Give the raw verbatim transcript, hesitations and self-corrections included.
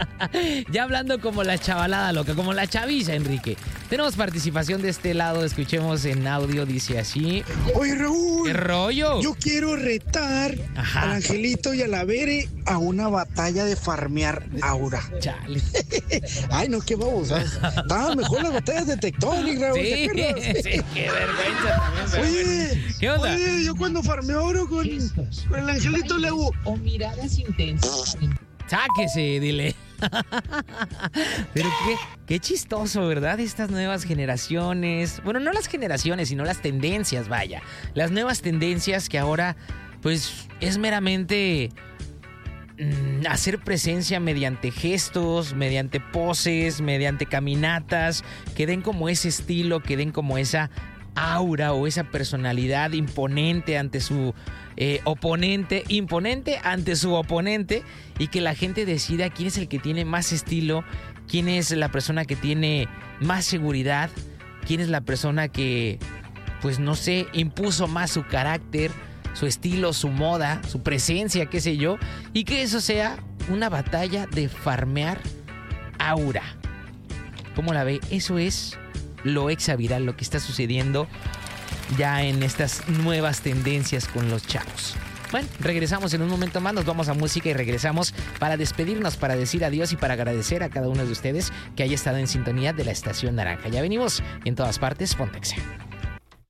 Ya hablando como la chavalada loca, como la chaviza, Enrique. Tenemos participación de este lado, escuchemos en audio, dice así. Oye, Raúl. ¿Qué rollo? Yo quiero retar Ajá. al Angelito y a la Bere a una batalla de farmear aura. Chale. Ay, no, qué babosa. Estaban mejor las batallas de Tectonic, Raúl. Sí, ¿te acuerdas? sí, qué vergüenza también. pero Oye, bueno. ¿Qué onda? Oye, yo cuando farmeo oro con, con el Angelito le hago. O miradas intensas. Sáquese, dile. Pero qué, qué chistoso, ¿verdad? Estas nuevas generaciones. Bueno, no las generaciones, sino las tendencias, vaya. Las nuevas tendencias que ahora, pues, es meramente mm, hacer presencia mediante gestos, mediante poses, mediante caminatas, que den como ese estilo, que den como esa aura o esa personalidad imponente ante su eh, oponente, imponente ante su oponente, y que la gente decida quién es el que tiene más estilo, quién es la persona que tiene más seguridad, quién es la persona que, pues no sé, impuso más su carácter, su estilo, su moda, su presencia, qué sé yo, y que eso sea una batalla de farmear aura. ¿Cómo la ve? Eso es lo exaviral, lo que está sucediendo ya en estas nuevas tendencias con los chavos. Bueno, regresamos en un momento más, nos vamos a música y regresamos para despedirnos, para decir adiós y para agradecer a cada uno de ustedes que haya estado en sintonía de la Estación Naranja. Ya venimos y en todas partes, Pontexa.